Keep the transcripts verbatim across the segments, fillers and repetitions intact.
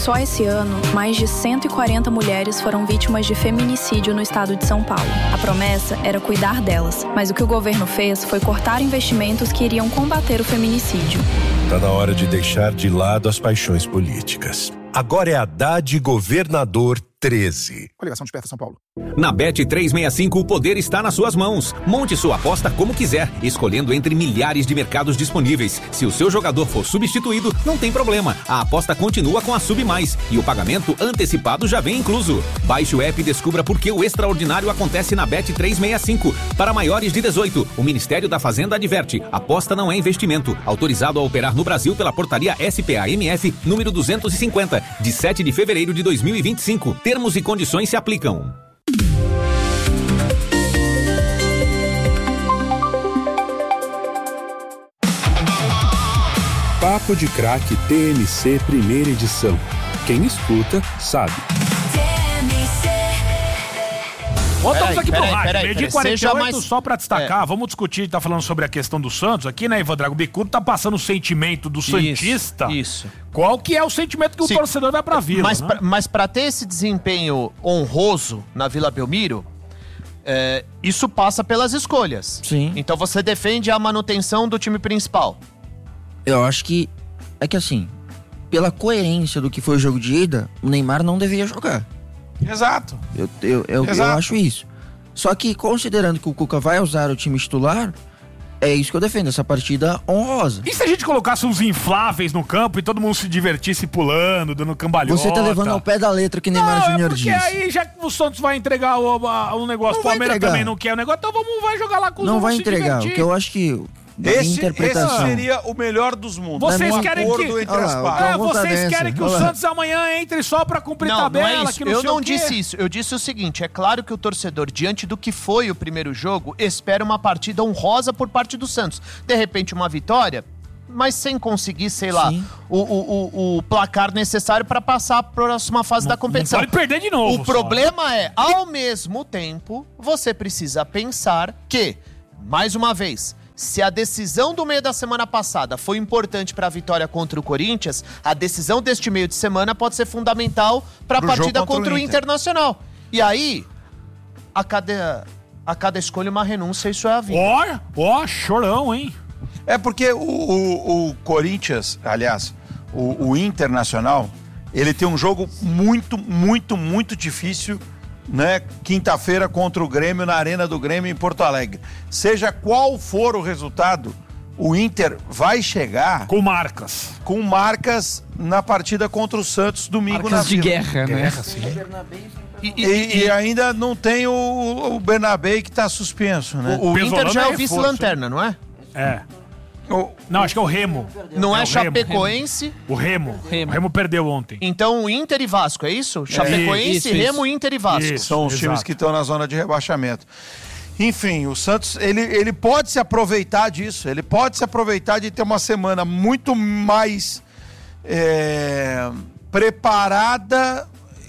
Só esse ano, mais de cento e quarenta mulheres foram vítimas de feminicídio no estado de São Paulo. A promessa era cuidar delas, mas o que o governo fez foi cortar investimentos que iriam combater o feminicídio. Tá na hora de deixar de lado as paixões políticas. Agora é Haddad Governador treze. Coligação Desperta São Paulo. Na Bet trezentos e sessenta e cinco, o poder está nas suas mãos. Monte sua aposta como quiser, escolhendo entre milhares de mercados disponíveis. Se o seu jogador for substituído, não tem problema. A aposta continua com a Sub Mais e o pagamento antecipado já vem incluso. Baixe o app e descubra por que o extraordinário acontece na Bet trezentos e sessenta e cinco. Para maiores de dezoito, o Ministério da Fazenda adverte: aposta não é investimento. Autorizado a operar no Brasil pela portaria S P A M F número duzentos e cinquenta, de sete de fevereiro de dois mil e vinte e cinco. Termos e condições se aplicam. Papo de Craque T M C primeira edição. Quem escuta, sabe. Voltamos aqui pro rádio, meio dia quarenta e oito, mais... só pra destacar, é. vamos discutir, tá falando sobre a questão do Santos aqui, né, Ivan Drago Bicudo, tá passando o sentimento do isso, santista. Isso. Qual que é o sentimento que Sim. o torcedor vai pra Vila, mas, né? pra, mas pra ter esse desempenho honroso na Vila Belmiro, é, isso passa pelas escolhas. Sim. Então você defende a manutenção do time principal. Eu acho que, é que assim, pela coerência do que foi o jogo de ida, o Neymar não deveria jogar. Exato. Eu, eu, eu, Exato. eu acho isso. Só que, considerando que o Cuca vai usar o time titular, é isso que eu defendo, essa partida honrosa. E se a gente colocasse uns infláveis no campo e todo mundo se divertisse pulando, dando cambalhota? Você tá levando ao pé da letra que Neymar não, Júnior é disse. porque aí, já que o Santos vai entregar o, a, o negócio, o Palmeiras também não quer o negócio, então vamos vai jogar lá com os Não vai se entregar, divertir. o que eu acho que... Esse, interpretação. esse seria o melhor dos mundos. Vocês um querem acordo que, entre as partes. é, vocês querem que o Olha. Santos amanhã entre só pra cumprir Não, tabela, não é isso. que não Eu sei não o quê. disse isso. Eu disse o seguinte, é claro que o torcedor, diante do que foi o primeiro jogo, espera uma partida honrosa por parte do Santos. De repente, uma vitória, mas sem conseguir, sei lá, o, o, o, o placar necessário para passar a próxima fase Não- da competição. não pode perder de novo, O só. problema é, ao mesmo tempo, você precisa pensar que, mais uma vez, se a decisão do meio da semana passada foi importante para a vitória contra o Corinthians, a decisão deste meio de semana pode ser fundamental para a Pro jogo partida contra contra o o Inter. Internacional. E aí, a cada, a cada escolha uma renúncia, isso é a vida. Ó, ó, chorão, hein? É porque o, o, o Corinthians, aliás, o, o Internacional, ele tem um jogo muito, muito, muito difícil, né? Quinta-feira contra o Grêmio, na Arena do Grêmio em Porto Alegre. Seja qual for o resultado, o Inter vai chegar com marcas. Com marcas na partida contra o Santos domingo na Marcas de Vila. guerra, né? Guerra, sim. E, e- E, e ainda não tem o, o Bernabé que tá suspenso, né? o, o Pesolano Inter já é é o reforço, vice-lanterna, não é? É. O- Não, acho que é o Remo. Não é, o Remo. Chapecoense. O Remo. Remo. O Remo perdeu ontem. Então, Inter e Vasco, é isso? Chapecoense, isso, isso. Remo, Inter e Vasco. Isso. São os exato. times que estão na zona de rebaixamento. Enfim, o Santos, ele, ele pode se aproveitar disso. Ele pode se aproveitar de ter uma semana muito mais é, preparada,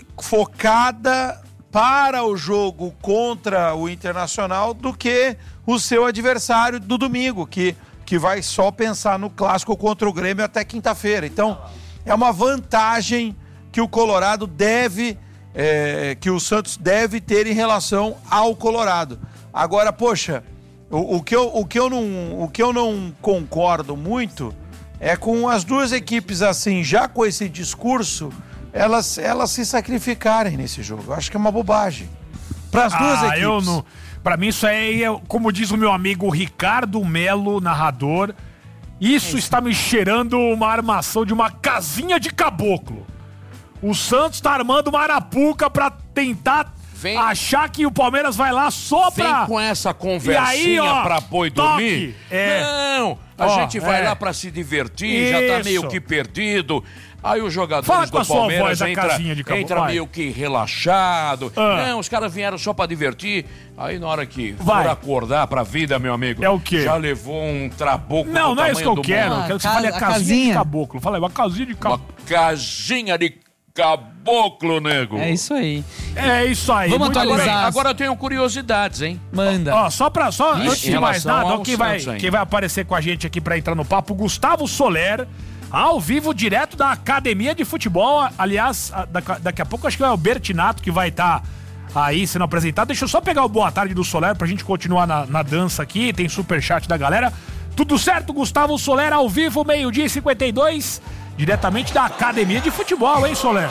focada para o jogo contra o Internacional do que o seu adversário do domingo, que, que vai só pensar no clássico contra o Grêmio até quinta-feira. Então, é uma vantagem que o Colorado deve, é, que o Santos deve ter em relação ao Colorado. Agora, poxa, o, o, que eu, o, que eu não, o que eu não concordo muito é com as duas equipes assim, já com esse discurso, elas, elas se sacrificarem nesse jogo. Eu acho que é uma bobagem. Para as duas ah, equipes. eu não... Pra mim isso aí é, como diz o meu amigo Ricardo Melo, narrador, isso está me cheirando uma armação de uma casinha de caboclo. O Santos tá armando uma arapuca pra tentar Vem. achar que o Palmeiras vai lá só Vem pra... com essa conversinha E aí, ó, pra boi toque. dormir. É. Não, a Ó, gente vai é. lá pra se divertir, já tá Isso. meio que perdido. Aí os jogadores Fala com do a sua Palmeiras voz, a entra, casinha de caboclo, entra vai. meio que relaxado. Ah. Não, os caras vieram só pra divertir. Aí na hora que Vai. for acordar pra vida, meu amigo, É o quê? já levou um trabuco Não, do não é isso que eu tamanho do quero. mundo. Eu quero que você Ah, fale a a casinha, de casinha. caboclo. Fala aí, uma casinha de Uma caboclo. casinha de caboclo, nego. É isso aí. É isso aí. Vamos muito atualizar. bem. As- Agora eu tenho curiosidades, hein? Manda. Ó, só pra. Só, Ixi, antes de em mais relação nada, ao ó, quem vai, Santos ainda. quem vai aparecer com a gente aqui pra entrar no papo, Gustavo Soler, Ao vivo, direto da Academia de Futebol. Aliás, daqui a pouco acho que é o Bertinato que vai estar tá aí sendo apresentado. Deixa eu só pegar o boa tarde do Soler pra gente continuar na, na dança aqui. Tem superchat da galera. Tudo certo, Gustavo Soler, ao vivo, meio-dia e cinquenta e dois, diretamente da Academia de Futebol, hein, Soler?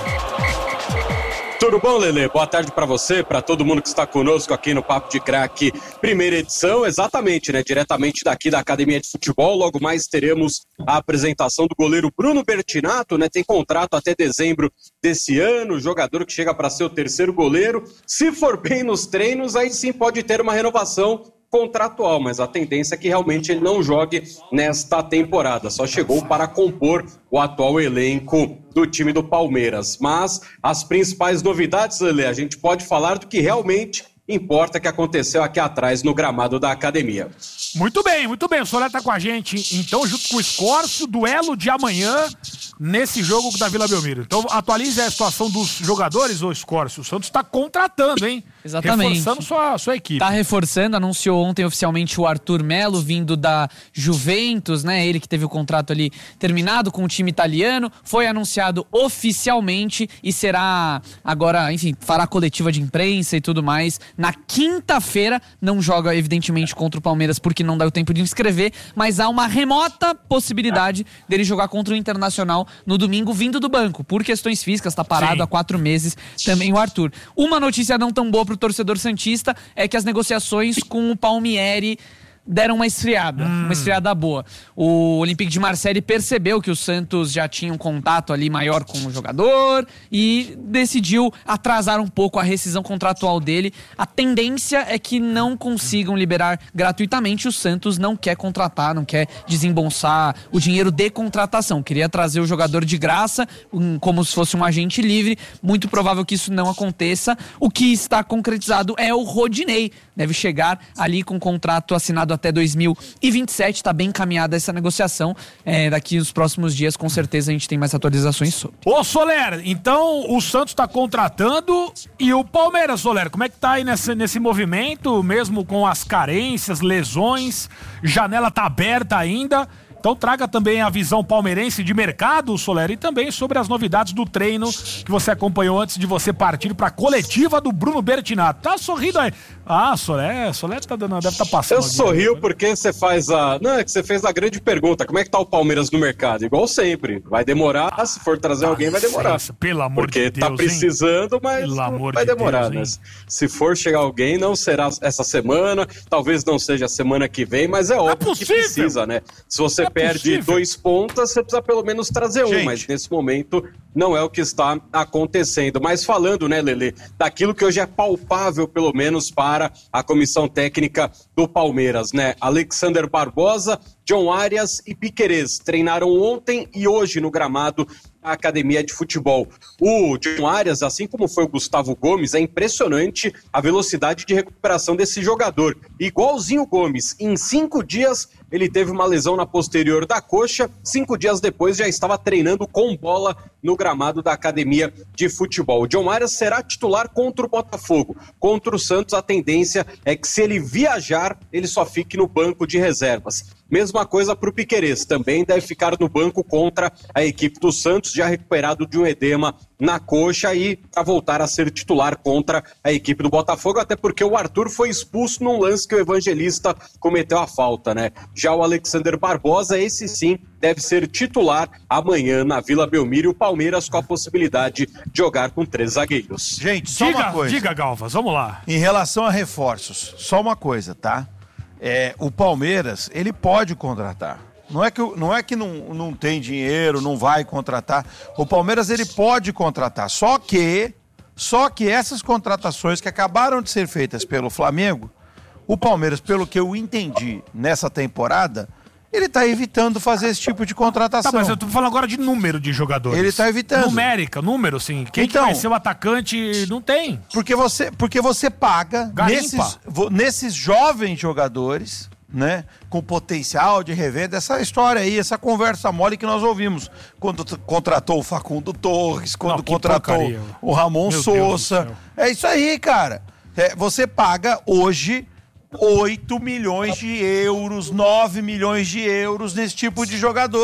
Tudo bom, Lelê? Boa tarde pra você, pra todo mundo que está conosco aqui no Papo de Craque, primeira edição, exatamente, né? Diretamente daqui da Academia de Futebol. Logo mais teremos a apresentação do goleiro Bruno Bertinato, né? Tem contrato até dezembro desse ano, jogador que chega para ser o terceiro goleiro. Se for bem nos treinos, aí sim pode ter uma renovação contratual, mas a tendência é que realmente ele não jogue nesta temporada. Só chegou para compor o atual elenco do time do Palmeiras. Mas as principais novidades, Lelê, a gente pode falar do que realmente importa que aconteceu aqui atrás no gramado da academia. Muito bem, muito bem. O Soler tá com a gente, então, junto com o Escórcio, duelo de amanhã nesse jogo da Vila Belmiro. Então, atualize a situação dos jogadores, ô Escórcio. O Santos tá contratando, hein? Exatamente. Reforçando sua, sua equipe. Tá reforçando, anunciou ontem oficialmente o Arthur Melo, vindo da Juventus, né? Ele que teve o contrato ali terminado com o time italiano. Foi anunciado oficialmente e será agora, enfim, fará coletiva de imprensa e tudo mais. Na quinta-feira, não joga, evidentemente, contra o Palmeiras porque não dá o tempo de inscrever, mas há uma remota possibilidade dele jogar contra o Internacional no domingo, vindo do banco. Por questões físicas, tá parado Sim. há quatro meses também o Arthur. Uma notícia não tão boa pro torcedor santista é que as negociações com o Palmieri deram uma esfriada, hum. uma esfriada boa. O Olympique de Marseille percebeu que o Santos já tinha um contato ali maior com o jogador e decidiu atrasar um pouco a rescisão contratual dele. A tendência é que não consigam liberar gratuitamente. O Santos não quer contratar, não quer desembolsar o dinheiro de contratação. Queria trazer o jogador de graça, um, como se fosse um agente livre. Muito provável que isso não aconteça. O que está concretizado é o Rodinei. Deve chegar ali com um contrato assinado até dois mil e vinte e sete, está bem encaminhada essa negociação. É, daqui nos próximos dias, com certeza, a gente tem mais atualizações sobre. Ô, Soler, então o Santos está contratando e o Palmeiras, Soler, como é que tá aí nesse, nesse movimento, mesmo com as carências, lesões, janela tá aberta ainda? Então traga também a visão palmeirense de mercado, Soler, e também sobre as novidades do treino que você acompanhou antes de você partir para a coletiva do Bruno Bertinato. Tá sorrindo aí. Ah, Soler, Soler tá dando, deve estar tá passando. Eu sorrio porque você faz a... Não, é que você fez a grande pergunta. Como é que tá o Palmeiras no mercado? Igual sempre. Vai demorar, se for trazer ah, alguém vai demorar. Licença, pelo amor porque de Deus, tá precisando, hein? mas pelo amor vai de demorar. Deus, né? Se for chegar alguém, não será essa semana, talvez não seja a semana que vem, mas é óbvio é que precisa, né? Se você é perde possível. dois pontas, você precisa pelo menos trazer Gente. um, mas nesse momento não é o que está acontecendo. Mas falando, né, Lelê, daquilo que hoje é palpável, pelo menos, para a comissão técnica do Palmeiras, né? Alexander Barbosa, John Arias e Piquerez treinaram ontem e hoje no gramado da Academia de Futebol. O John Arias, assim como foi o Gustavo Gomes, é impressionante a velocidade de recuperação desse jogador. Igualzinho o Gomes, em cinco dias ele teve uma lesão na posterior da coxa, cinco dias depois já estava treinando com bola no gramado da Academia de Futebol. O John Arias será titular contra o Botafogo. Contra o Santos, a tendência é que se ele viajar, ele só fique no banco de reservas. Mesma coisa para o Piquerez, também deve ficar no banco contra a equipe do Santos, já recuperado de um edema na coxa e para voltar a ser titular contra a equipe do Botafogo, até porque o Arthur foi expulso num lance que o Evangelista cometeu a falta, né? Já o Alexander Barbosa, esse sim, deve ser titular amanhã na Vila Belmiro e o Palmeiras com a possibilidade de jogar com três zagueiros. Gente, só diga, uma coisa. Diga, Galvas, vamos lá. Em relação a reforços, só uma coisa, tá? É, o Palmeiras, ele pode contratar. Não é que, não, é que não, não tem dinheiro, não vai contratar. O Palmeiras, ele pode contratar. Só que, só que essas contratações que acabaram de ser feitas pelo Flamengo, o Palmeiras, pelo que eu entendi nessa temporada, ele tá evitando fazer esse tipo de contratação. Tá, mas eu tô falando agora de número de jogadores. Ele tá evitando. Numérica, número, sim. Quem então, que vai ser o atacante, não tem. Porque você, porque você paga nesses, nesses jovens jogadores, né, com potencial de revenda, essa história aí, essa conversa mole que nós ouvimos. Quando contratou o Facundo Torres, quando não, contratou porcaria. o Ramon Meu Sousa. É isso aí, cara. É, você paga hoje oito milhões de euros, nove milhões de euros nesse tipo de jogador.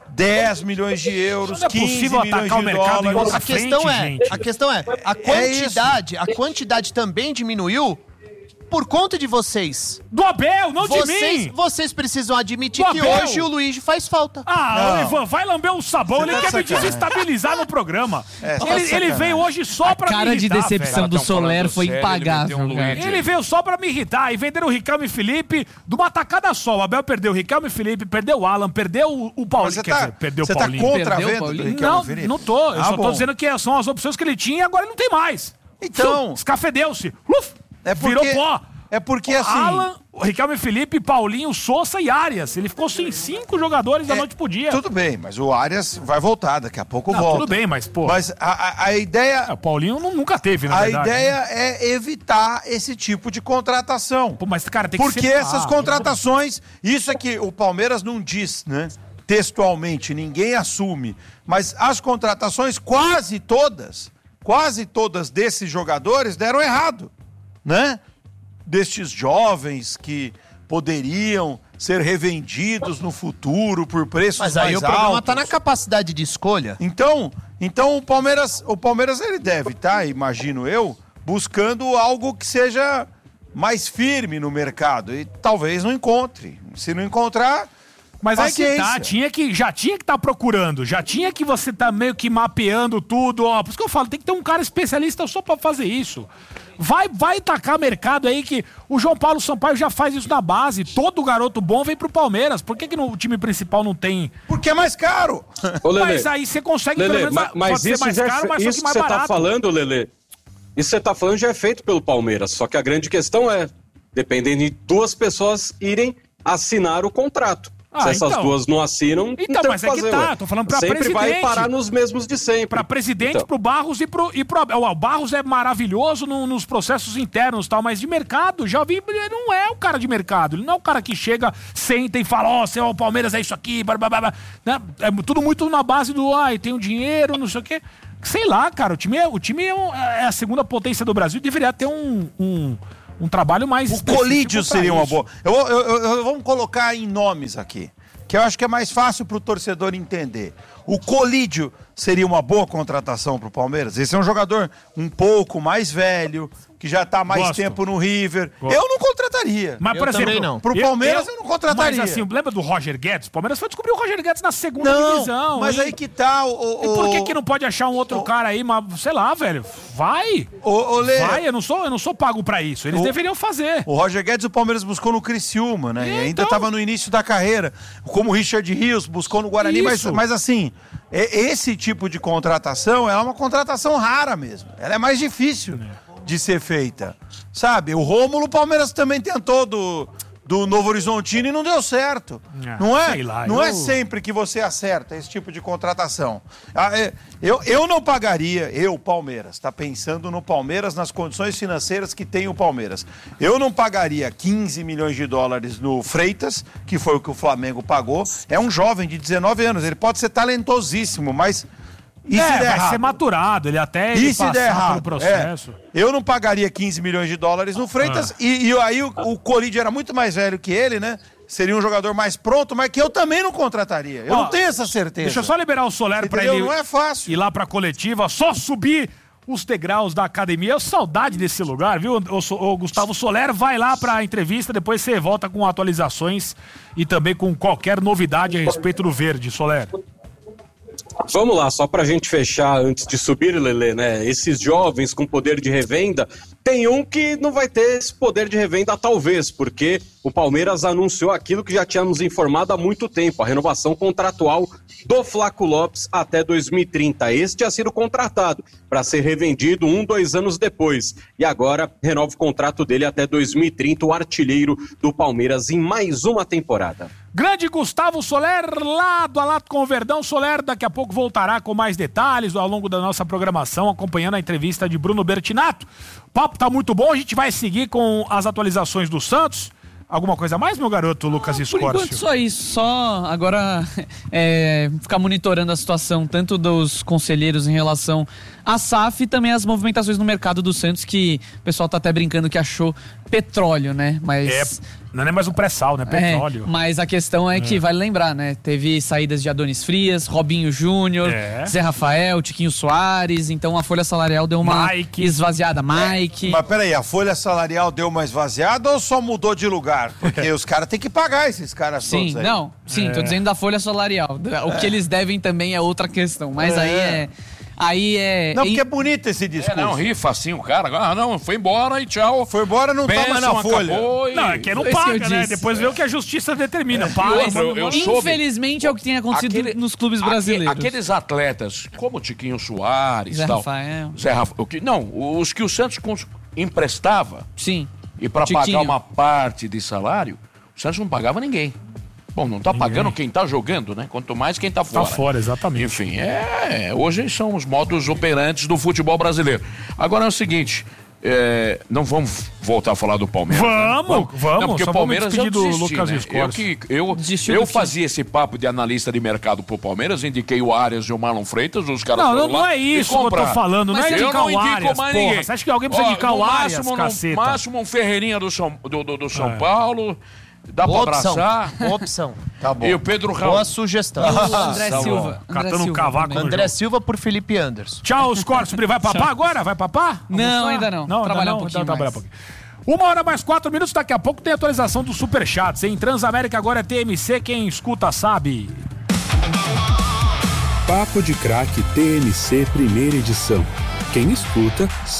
dez milhões de euros, não é quinze possível milhões atacar de o mercado em dólares. outra A questão frente, é, gente. a questão é, a quantidade, a quantidade também diminuiu por conta de vocês. Do Abel, não de vocês, mim. Vocês precisam admitir Do que Abel. hoje o Luigi faz falta. Ah, Não. Ivan, vai lamber o sabão. Você Ele tá quer me sacanagem. desestabilizar no programa. É, tá ele, ele sacanagem. veio hoje só pra Cara me de irritar, decepção velho. do Soler foi sério, ele impagável, meteu um cara. Luigi. Ele veio só pra me irritar. E venderam o Riquelme e Felipe de uma tacada só. O Abel perdeu o Riquelme e Felipe, perdeu o Alan, perdeu o, o Paulinho. Você Quer tá, dizer, perdeu você o tá Paulinho. contra a Perdeu o venda do Paulinho? Riquelme Não, Felipe? não tô. Eu Ah, só tô bom. dizendo que são as opções que ele tinha e agora ele não tem mais. Então- Escafedeu-se. Uf, É porque- virou pó. É porque, O assim... Alan, o Riquelme Felipe, Paulinho, Sousa e Arias. Ele ficou sem cinco jogadores da É, noite pro dia. Tudo bem, mas o Arias vai voltar, daqui a pouco Não, volta. tudo bem, mas, pô. Mas a, a, a ideia... É, o Paulinho nu- nunca teve, na A verdade. ideia né? é evitar esse tipo de contratação. Pô, mas, cara, tem que Porque ser... essas Ah, contratações, isso é que o Palmeiras não diz, né? Textualmente, ninguém assume. Mas as contratações, quase todas, quase todas desses jogadores deram errado, né? Destes jovens que poderiam ser revendidos no futuro por preços Mas mais aí o altos. problema tá na capacidade de escolha. Então, então o Palmeiras, o Palmeiras ele deve estar, imagino eu, buscando algo que seja mais firme no mercado e talvez não encontre. Se não encontrar, Mas aí que paciência. tá, tinha que, já tinha que estar procurando, já tinha que você tá meio que mapeando tudo, ó. Por isso que eu falo, tem que ter um cara especialista só pra fazer isso. Vai, vai tacar mercado aí que o João Paulo Sampaio já faz isso na base. Todo garoto bom vem pro Palmeiras. Por que, que no time principal não tem? Porque é mais caro. Ô, Lelê, Mas aí você consegue Lelê, pelo menos, ma- mas pode ser isso, mais já é caro, fe- mas só isso que que mais você tá barato. falando, Lelê, isso que você tá falando já é feito pelo Palmeiras. Só que a grande questão é, dependendo de duas pessoas irem assinar o contrato. Ah, Se essas então. duas não assinam, Então, não tem mas o que é que fazer, tá, ué. tô falando pra sempre vai presidente. parar nos mesmos de sempre. Pra presidente, Então. pro Barros e pro, e pro Abel. O Barros é maravilhoso no- nos processos internos e tal, mas de mercado, já vi, ele não é o cara de mercado. Ele não é o cara que chega, senta e fala, ó, oh, o Palmeiras é isso aqui, blá, blá, blá, blá. Né? É tudo muito na base do, ai, tem o dinheiro, não sei o quê. Sei lá, cara, o time é, o time é, um- é a segunda potência do Brasil, deveria ter um... um um trabalho mais O específico Colídio pra seria uma isso. boa. Eu, eu, eu- eu- vamos colocar em nomes aqui, que eu acho que é mais fácil pro torcedor entender. O Colídio seria uma boa contratação pro Palmeiras? Esse é um jogador um pouco mais velho, que já tá há mais Gosto. tempo no River. Gosto. Eu não contrataria. Mas, Eu por exemplo, também não. Pro Palmeiras eu não contrataria. Mas assim, lembra do Roger Guedes? O Palmeiras foi descobrir o Roger Guedes na segunda Não, divisão. mas hein? aí que tá o... o- E por que o- que não pode achar um outro cara aí, mas, sei lá, velho, vai. o- o Lê, Vai, eu não sou, eu não sou pago pra isso. Eles O- deveriam fazer. O Roger Guedes o Palmeiras buscou no Criciúma, né? É, e ainda então. estava no início da carreira. Como o Richard Rios buscou no Guarani, mas, Isso. mas assim, é- esse tipo de contratação ela é uma contratação rara mesmo. Ela é mais difícil de ser feita. Sabe? O Rômulo o Palmeiras também tentou do, do Novo Horizontino e não deu certo. Ah, não é? sei lá, não é eu- sempre que você acerta esse tipo de contratação. Ah, é, Eu, eu não pagaria, eu, Palmeiras, tá pensando no Palmeiras, nas condições financeiras que tem o Palmeiras. Eu não pagaria quinze milhões de dólares no Freitas, que foi o que o Flamengo pagou. É um jovem de dezenove anos, ele pode ser talentosíssimo, mas... E é, se der vai errado? ser maturado, ele até ele E se der passar errado? pelo processo. É, eu não pagaria quinze milhões de dólares no Freitas. E, e aí o, o Colídio era muito mais velho que ele, né? Seria um jogador mais pronto, mas que eu também não contrataria. Eu Ó, não tenho essa certeza. Deixa eu só liberar o Soler pra Entendeu? ele Não é fácil. ir lá pra coletiva, só subir os degraus da academia. Eu saudade desse lugar, viu? O, So- o Gustavo Soler vai lá pra entrevista, depois você volta com atualizações e também com qualquer novidade a respeito do Verde, Soler. Vamos lá, só pra gente fechar antes de subir, Lelê, né? Esses jovens com poder de revenda, tem um que não vai ter esse poder de revenda talvez, porque o Palmeiras anunciou aquilo que já tínhamos informado há muito tempo, a renovação contratual do Flaco Lopes até dois mil e trinta. Este tinha sido contratado para ser revendido um, dois anos depois. E agora renova o contrato dele até dois mil e trinta, o artilheiro do Palmeiras em mais uma temporada. Grande Gustavo Soler, lado a lado com o Verdão. Soler daqui a pouco voltará com mais detalhes ao longo da nossa programação, acompanhando a entrevista de Bruno Bertinato. O papo tá muito bom, a gente vai seguir com as atualizações do Santos. Alguma coisa a mais, meu garoto Lucas Por Escórcio? enquanto só isso, só agora é, ficar monitorando a situação tanto dos conselheiros em relação à S A F e também as movimentações no mercado do Santos, que o pessoal tá até brincando que achou petróleo, né? Mas... É, não é mais o pré-sal, né? Petróleo. É, mas a questão é que, É. vale lembrar, né? Teve saídas de Adonis Frias, Robinho Júnior, É. Zé Rafael, Tiquinho Soares, então a folha salarial deu uma Mike. esvaziada. Mike. Mas peraí, a folha salarial deu uma esvaziada ou só mudou de lugar? Porque os caras têm que pagar esses caras Sim, todos aí. não, sim, tô É. dizendo da folha salarial. O que eles devem também é outra questão, mas É. aí é... Aí é... Não, e- porque é bonito esse É, discurso. não, rifa assim o cara. Ah, não, foi embora e tchau. Foi embora, não tá mais na Bênção, folha. acabou e- Não, é que não Isso que eu paga, né? disse. Depois vê o que a justiça determina. E Paga, outra, manda- eu soube- Infelizmente é o que tem acontecido Aquele- nos clubes aque- brasileiros. Aqueles atletas, como o Tiquinho Soares Zé tal. Rafael. Zé Rafael. o que- Não, os que o Santos cons- emprestava Sim. e para Tiquinho. pagar uma parte de salário, o Santos não pagava ninguém. Bom, não tá pagando quem tá jogando, né? Quanto mais quem tá Tá fora. fora, exatamente. Enfim, é. Hoje são os modos operantes do futebol brasileiro. Agora é o seguinte. é, não vamos voltar a falar do Palmeiras. Vamos, né? vamos, Não, porque só o vamos Palmeiras despedir eu do desisti, Lucas né? Eu, Visconti. que, eu, Desistiu eu do quê? fazia esse papo de analista de mercado pro Palmeiras, indiquei o Arias e o Marlon Freitas, os caras Não, foram não, não lá é e isso que eu tô compraram. falando. Não Mas é eu indicar não o indico Arias, mais porra. ninguém. Você acha que alguém precisa Ó, indicar no o Arias, máximo, no caceta? máximo um Ferreirinha do São, do, do, do São É. Paulo, dá pra Boa opção. abraçar. Boa opção. Tá bom. E o Pedro Raul. Boa sugestão. O André Tá bom. Silva. André Catando um Silva cavaco também. no André Silva por Felipe Anderson. Tchau, os cortes. Vai papar agora? Vai papar? Não, Almoçar? ainda não. Não, Trabalhar ainda um não. pouquinho Então, trabalhar mais. um pouquinho. Uma hora mais quatro minutos, daqui a pouco tem atualização dos superchats, hein? Transamérica agora é T M C, quem escuta sabe. Papo de Craque T M C Primeira Edição. Quem escuta